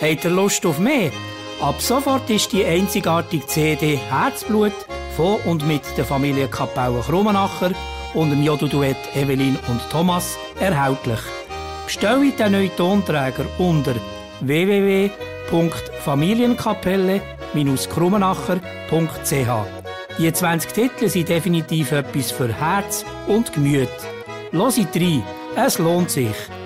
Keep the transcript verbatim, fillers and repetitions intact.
Habt ihr Lust auf mehr? Ab sofort ist die einzigartige C D Herzblut von und mit der Familie Kapauer-Krumenacher und dem Jodo-Duett Evelyn und Thomas erhältlich. Bestellt den neuen Tonträger unter w w w punkt familienkapelle Bindestrich krumenacher punkt c h. Die zwanzig Titel sind definitiv etwas für Herz und Gemüt. Hört rein, es lohnt sich.